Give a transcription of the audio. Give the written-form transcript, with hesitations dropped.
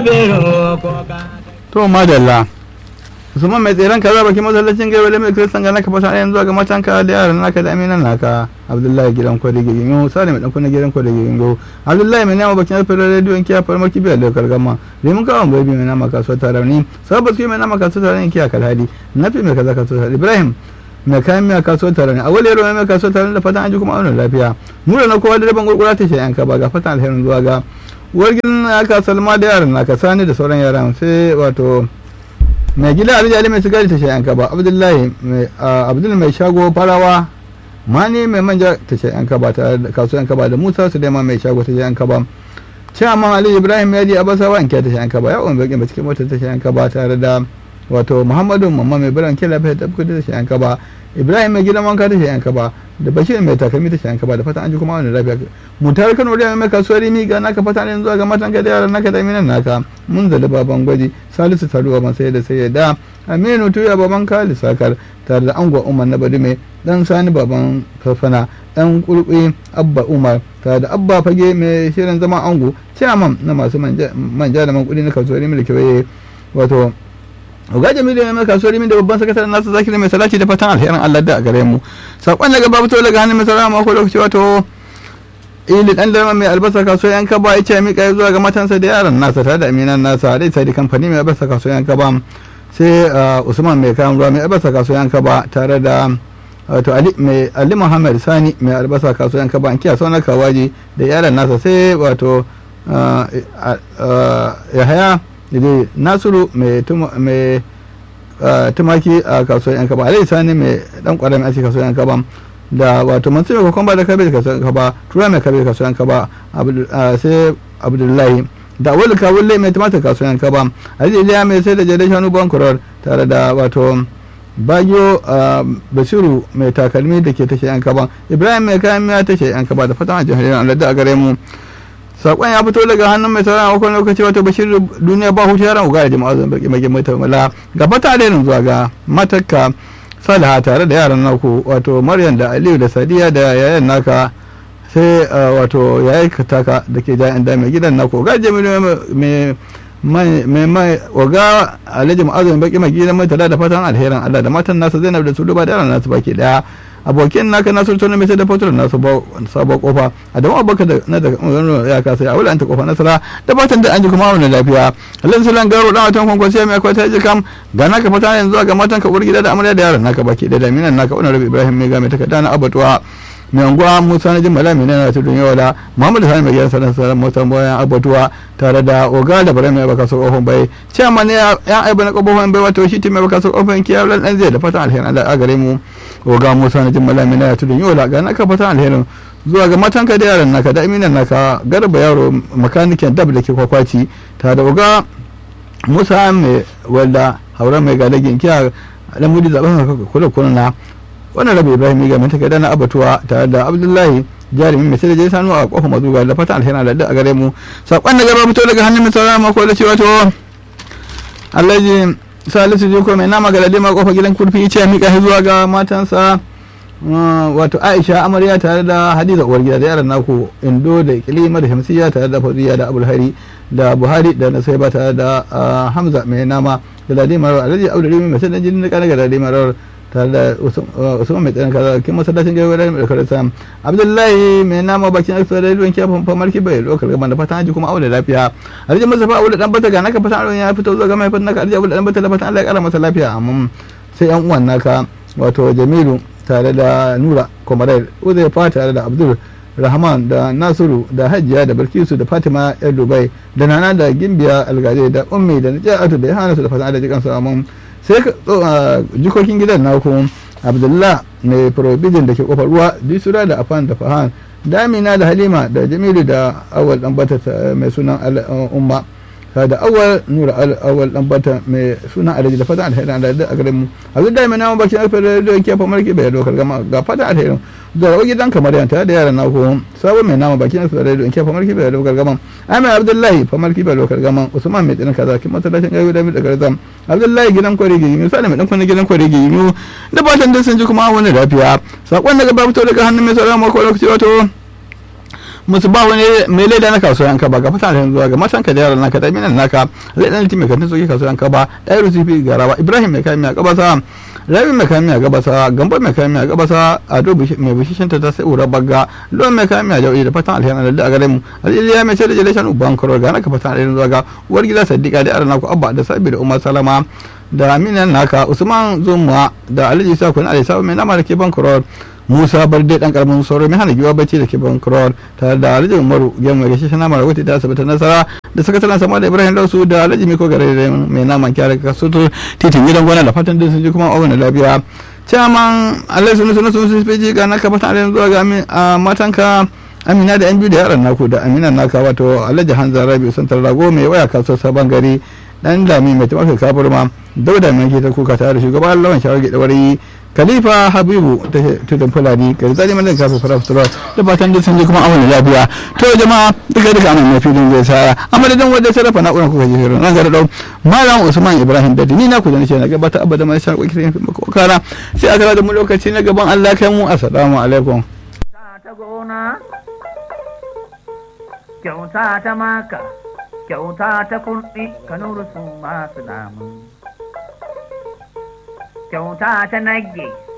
biro ko ka to madalla Usman mai tseren kaza bakin masallacin gaiwa da mai kristan ga naka fasa yanzu ga matanka da yaran naka da aminan naka Abdullahi gidan kwari gigin Salim dan kunna gidan kwari gigin Abdullahi mai nama bakin alfar radio in kiya farmaki biyar da kargama lemun kawan baby mai nama kasuwar tarani sabat mai nama kasuwar tarani kiya kalhadi nafi mai kaza kasuwar Ibrahim mai kayan miya kasuwar tarani awali yaro mai kasuwar tarani da fatan an ji kuma wannan lafiya nura na kowa da daban gurgura ta shayan ka ba ga fatan alherin zuwa ga wargin aka Salma da yaran naka Sani da sauran yaran sai wato mai gida alijali mai sigari ta shayan kaba Abdullahi Abdul mai shago farawa mani mai manja ta shayan kaba ta kasuwan kaba da Musa Suleiman mai shago ta shayan kaba Chairman Ali Ibrahim Yadi Abasawa in ta shayan kaba ya umar bakin cikin motar ta shayan kaba tare da wato Muhammadu Mamma mai biran kila bai ta kudi ta shayan kaba Ibrahim mai gidan wanka ta shayan kaba da Bashir mai takalmi ta shayan kaba da fatan an ji kuma wani lafiya mutar Kano da mai kasuwar mi ga naka fatan yanzu ga matan ka da yaran naka da minan naka mun zali baban gwaji Salisu Taruwa ban sai da Aminu Tuya baban Kali Sakar tare da angon Umar na Badume dan Sani baban Fafana dan Kulbi Abba Umar tare da Abba Fage mai shirin zama ango chairman na masu manja da man kudi na kasuwar mi da kewaye wato ga jamilu mai kasuwar min da babban sakataren nasu zakiri mai salati da fatan alherin Allah da a gare mu sakon daga babu to daga hannun mai salama mako lokaci wato ili dan dama mai albasa kasuwar yan kaba ya ce mika zuwa ga matansa da yaran nasa tare da aminan nasa da sai da kamfani mai albasa kasuwar yan kaba sai Usman mai kayan ruwa mai albasa kasuwar yan kaba tare da wato Ali Muhammad Sani mai albasa kasuwar yan kaba an kiya sauna kawaji da yaran nasa sai wato Yahaya da Nasiru mai tumaki a kasuwar yan kaba Alai Sani mai dan kwarami a kasuwar yan kaba da wato Mansur mai kokomba da kabe kasuwar yan kaba Tura mai kabe kasuwar yan kaba sai Abdullahi da wani kawulle mai tumatir kasuwar yan kaba Aliyu mai sai da jade shanu bankurar tare da wato Bagyo Basiru mai takalmi da ke tashe yan kaba Ibrahim mai kayan miya tashe yan kaba da fatan a jihar Allah da a gare mu sakon ya fito daga hannun mai sauran akwai lokaci wato Bashir duniya ba hutu yaran uga da jama'a zan baki mai mai mala ga fata da zuwa ga matakka Salaha tare da yaran naku wato Maryam da Aliyu da Sadiya da yayan naka sai wato yayi kataka da ke jayan da mai gidan naku ga jamilu mai waga Alhaji Mu'azzam baki mai gidan mai tala da fatan alherin Allah da matan nasa Zainab da Suluba da yaran nasu baki daya abokin naka nasu tona mai sai da fotar nasu sabon kofa adamu abubakar da na da ya kasa ya wula ta kofa nasara da fatan da an ji kuma wani lafiya Allah sulan garo dan watan kwankwasiya mai akwai ta ji kam ga naka fata yanzu ga matan ka uwar gida da amarya da yaran naka baki da minan naka wannan Rabi Ibrahim mai ga mai takarda na abatuwa mai anguwa Musa na jin malami na tudun yawala Muhammadu Sani mai gidan sanan motan boyan abatuwa tare da oga da bare mai baka so kofin bai chairman ya aiba na kofin bai wato shi mai baka so kofin kiyalan dan zai da fatan alherin Allah a gare mu oga Musa na jin malami na tudun yawala ga naka fatan alherin zuwa ga matanka da yaran naka da aminan naka garba yaro makanikin dab da ke kwakwaci tare da oga Musa mai wanda hauran mai galagin kiya dan mudi zaben kula na wannan Rabi Ibrahim ga mata kada na abatuwa tare da Abdullahi jarumi mai sai da sanu a kofar mazuga da fatan alheri da a gare mu sakon da gaba fito daga hannun mai saurara mako da cewa to Alhaji Salisu Jiko mai nama galade ma kofar gidan kurfi ce mika zuwa ga matansa wato Aisha amarya tare da Hadiza uwar gida da yaran naku Indo da Kilima da Shamsiya tare da Fadiya da Abulhari da Buhari da Nasaiba tare da Hamza mai nama da Ladimar Alhaji Abdulrahim mai sai da jinin da ga Ladimar tare da Usman mai tsanin kaza kin masallacin gaba da mai karasa Abdullahi mai nama bakin alfa da ruwan kiya fa marki bai lokal gaban da fatan haji kuma aure lafiya Alhaji Mustafa aure dan bata ga naka fatan ya fito zuwa ga mai fatan naka Alhaji aure dan bata da fatan Allah ya kara masa lafiya amma sai yan uwan naka wato Jamilu tare da Nura Komarai Uzai fa tare da Abdul Rahman da Nasiru da Hajiya da Bilkisu da Fatima yar Dubai da Nana da Gimbiya Algaje da Ummi da Najatu da Yohanasu da fatan Allah ya kansu amma sai jikokin gidan naku Abdullah mai provision da ke kofar ruwa Bisura da Afan da Fahan da Amina da Halima da Jamilu da Awal dan bata mai sunan Umma da Awal Nura Awal dan bata mai sunan Alhaji da fatan alheri da a garin mu Abdullahi mai nama bakin alfa da ke fa marki bai dokar gama ga fatan alheri da gidan kamar yanta da yaran naku sabon mai nama bakin alfa da ke fa marki bai dokar gama Ahmed Abdullahi fa marki bai dokar gama Usman mai tsinan kaza kin masallacin gayu da mi da garzam Abdullahi gidan kwari gigi misali mai dan kunna gidan kwari gigi da fatan da sun ji kuma wani lafiya sakon daga babu to daga hannun mai sauran mako lokaci wato musu ba wani mai leda na kasuwan ka ba ga fata da zuwa ga matan ka da yaran naka da minan naka ledan liti mai kan soki kasuwan ka ba dai rusifi garaba Ibrahim mai kai mai gabasa Rabi mai kai mai gabasa Gambo mai kai mai gabasa Ado mai bishishin ta sai ura bagga Lon mai kai mai jawi da fatan alheri da gare mu Aliliya mai sai da jaleshan uban karo ga naka fatan alheri zuwa ga uwar gida Sadiqa da yaran naku Abba da Sabi da Umar Salama da Aminan naka Usman Zumma da Alhaji Isa kun Alhaji Sabu mai nama da ke Bankuror Musa Barde dan karamin sauro mai hana giwa bacci da ke Bankuror tare da Alhaji Umaru Gemma ga shi nama da wata da asibiti Nasara da sakataren sama da Ibrahim Dausu da Alhaji Miko Gare mai naman kyara ka soto titin gidan gona da fatan sun ji kuma auna lafiya chairman Allah sunu speji ga naka fatan alheri zuwa ga matanka Amina da yan biyu da yaran naku da Amina naka wato Alhaji Hanza Rabi Santar Rago mai waya kasuwar Sabon Gari dan Lami mai tabaka kafurma Dauda mai ke ta kuka tare da shugaban lawan shawar gidawari Khalifa Habibu ta tudun Fulani kai zali mallan kafin farafsuro da fatan duk sun ji kuma awon lafiya to jama'a duka anan filin zai saya amma da dan wanda sarrafa na'urar kuka ji shirin nan ga dau Malam Usman Ibrahim da ni na ku da nace na gabata abada mai sarko kirin makokara sai aka da mu lokaci na gaban Allah kai mu assalamu alaikum ta gona kyauta ta maka kyauta ta kurɗi kanuru su masu damu kyauta ta nage